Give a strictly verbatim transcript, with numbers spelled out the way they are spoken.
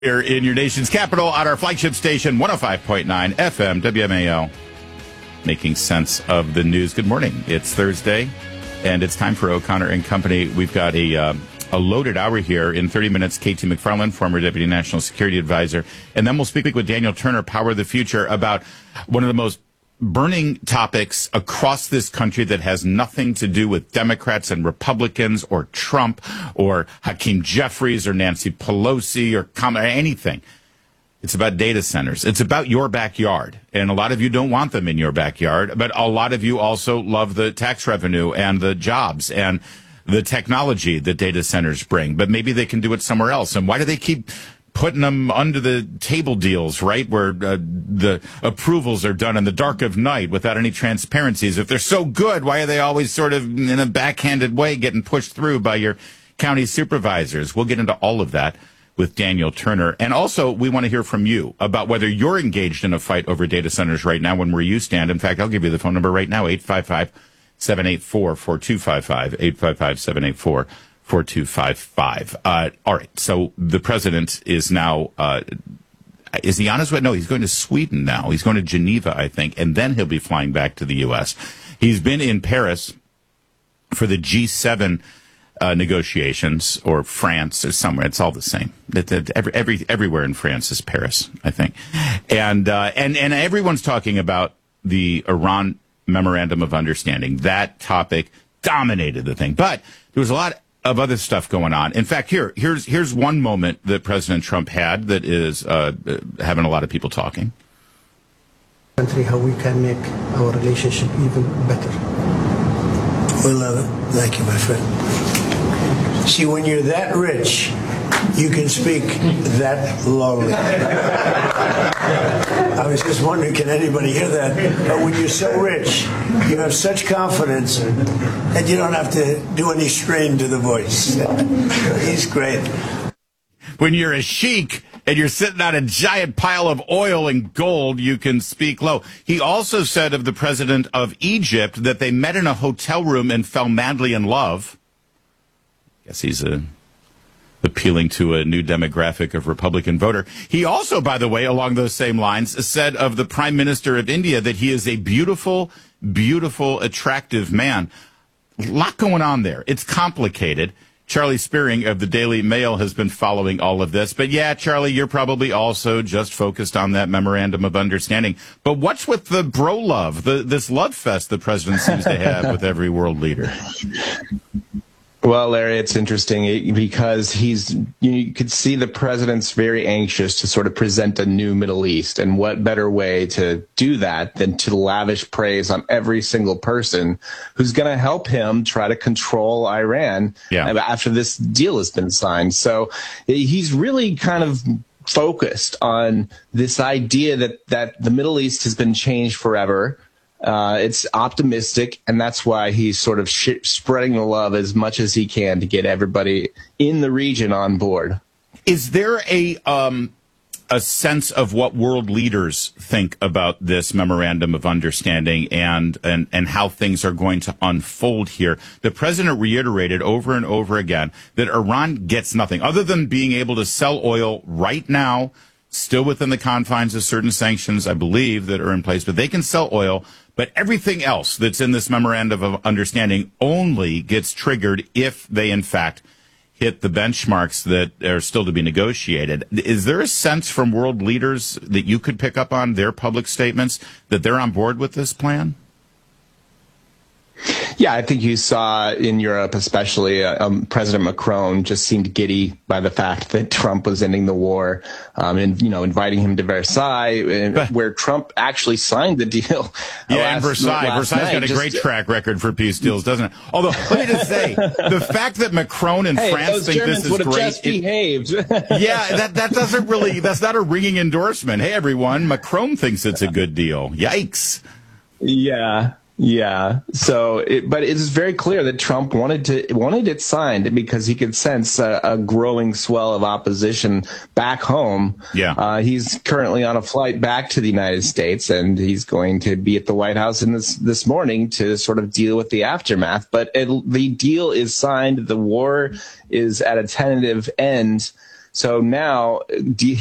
Here in your nation's capital on our flagship station, one oh five point nine F M W M A L, making sense of the news. Good morning. It's Thursday, and it's time for O'Connor and Company. We've got a uh, a loaded hour here. In thirty minutes, K T McFarland, former Deputy National Security Advisor, and then we'll speak with Daniel Turner, Power of the Future, about one of the most burning topics across this country that has nothing to do with Democrats and Republicans or Trump or Hakeem Jeffries or Nancy Pelosi or Kamala, anything. It's about data centers. It's about your backyard. And a lot of you don't want them in your backyard, but a lot of you also love the tax revenue and the jobs and the technology that data centers bring. But maybe they can do it somewhere else. And why do they keep putting them under the table deals, right, where uh, the approvals are done in the dark of night without any transparencies? If they're so good, why are they always sort of in a backhanded way getting pushed through by your county supervisors? We'll get into all of that with Daniel Turner. And also, we want to hear from you about whether you're engaged in a fight over data centers right now and where you stand. In fact, I'll give you the phone number right now, eight five five, seven eight four, four two five five, eight five five, seven eight four, four two five five. Uh, all right. So the president is now, uh, is he on his way? No, he's going to Sweden now. He's going to Geneva, I think, and then he'll be flying back to the U S. He's been in Paris for the G seven uh, negotiations, or France or somewhere. It's all the same. It, it, every, every, everywhere in France is Paris, I think. And, uh, and, and everyone's talking about the Iran Memorandum of Understanding. That topic dominated the thing. But there was a lot of other stuff going on. In fact, here, here's here's one moment that President Trump had that is uh, having a lot of people talking. Country, how we can make our relationship even better. We love it. Thank you, my friend. See, when you're that rich, you can speak that lowly. I was just wondering, can anybody hear that? But when you're so rich, you have such confidence, and you don't have to do any strain to the voice. He's great. When you're a sheik and you're sitting on a giant pile of oil and gold, you can speak low. He also said of the president of Egypt that they met in a hotel room and fell madly in love. Guess he's a... appealing to a new demographic of Republican voter. He also, by the way, along those same lines, said of the Prime Minister of India that he is a beautiful, beautiful, attractive man. A lot going on there. It's complicated. Charlie Spearing of the Daily Mail has been following all of this. But yeah, Charlie, you're probably also just focused on that Memorandum of Understanding. But what's with the bro love, the, this love fest the president seems to have with every world leader? Well, Larry, it's interesting because he's, you could see the president's very anxious to sort of present a new Middle East. And what better way to do that than to lavish praise on every single person who's going to help him try to control Iran yeah. after this deal has been signed. So he's really kind of focused on this idea that, that the Middle East has been changed forever. Uh, it's optimistic, and that's why he's sort of sh- spreading the love as much as he can to get everybody in the region on board. Is there a um, a sense of what world leaders think about this Memorandum of Understanding and, and, and how things are going to unfold here? The president reiterated over and over again that Iran gets nothing other than being able to sell oil right now, still within the confines of certain sanctions, I believe, that are in place, but they can sell oil. But everything else that's in this Memorandum of Understanding only gets triggered if they, in fact, hit the benchmarks that are still to be negotiated. Is there a sense from world leaders that you could pick up on their public statements that they're on board with this plan? Yeah, I think you saw in Europe, especially uh, um, President Macron just seemed giddy by the fact that Trump was ending the war, um, and you know, inviting him to Versailles, uh, where Trump actually signed the deal. Yeah, last, and Versailles. Versailles night, got a just, great track record for peace deals, doesn't it? Although, let me just say, the fact that Macron and hey, France think Germans this is great, just behaved. yeah, that that doesn't really. That's not a ringing endorsement. Hey, everyone, Macron thinks it's a good deal. Yikes. Yeah. Yeah. So, it, but it is very clear that Trump wanted to wanted it signed because he could sense a, a growing swell of opposition back home. Yeah. Uh, he's currently on a flight back to the United States, and he's going to be at the White House in this this morning to sort of deal with the aftermath. But it, the deal is signed. The war is at a tentative end. So now, do